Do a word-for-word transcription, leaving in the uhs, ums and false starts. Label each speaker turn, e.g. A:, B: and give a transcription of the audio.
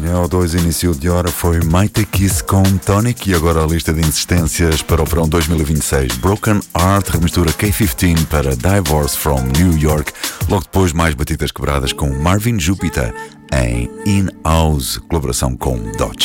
A: Bem, ao dois início de hora foi Mighty Kiss com Tonic e agora a lista de insistências para o verão dois mil e vinte e seis. Broken Heart remistura K quinze para Divorce from New York. Logo depois mais batidas quebradas com Marvin Jupiter em In House, colaboração com Dodge.